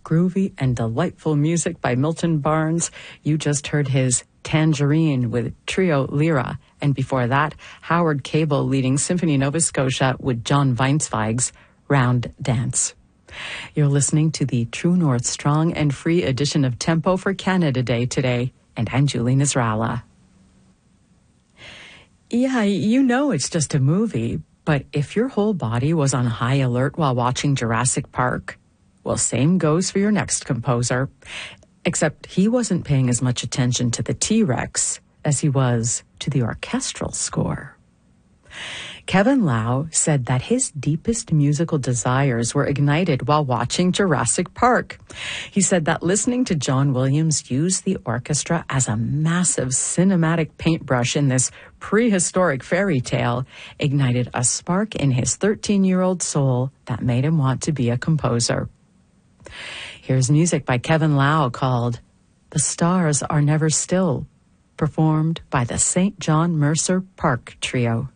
groovy and delightful music by Milton Barnes. You just heard his Tangerine with Trio Lyra, and before that, Howard Cable leading Symphony Nova Scotia with John Weinsweig's Round Dance. You're listening to the True North Strong and Free edition of Tempo for Canada Day today, and I'm Julie Nasrallah. Yeah, you know it's just a movie, but if your whole body was on high alert while watching Jurassic Park, well, same goes for your next composer. Except he wasn't paying as much attention to the T-Rex as he was to the orchestral score. Kevin Lau said that his deepest musical desires were ignited while watching Jurassic Park. He said that listening to John Williams use the orchestra as a massive cinematic paintbrush in this prehistoric fairy tale ignited a spark in his 13-year-old soul that made him want to be a composer. Here's music by Kevin Lau called The Stars Are Never Still, performed by the St. John Mercer Park Trio.